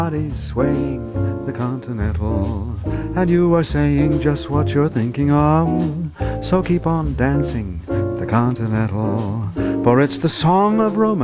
Body's swaying the Continental, and you are saying just what you're thinking of. So keep on dancing the Continental, for it's the song of romance.